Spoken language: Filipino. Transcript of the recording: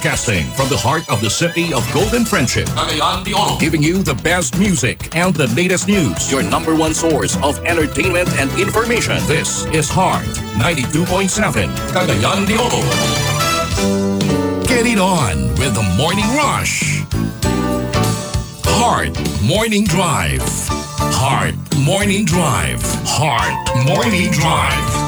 Broadcasting from the heart of the city of Golden Friendship. Cagayan de Oro. Giving you the best music and the latest news. Your number one source of entertainment and information. This is Heart 92.7 Cagayan de Oro. Get it on with the Morning Rush. Heart Morning Drive. Heart Morning Drive. Heart Morning Drive.